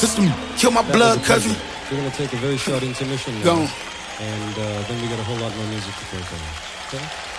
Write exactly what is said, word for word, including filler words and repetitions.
system. Kill my That blood was a cousin. pleasure. We're going to take a very short intermission now. Gone. And uh, then we got a whole lot more music to play for you. Okay?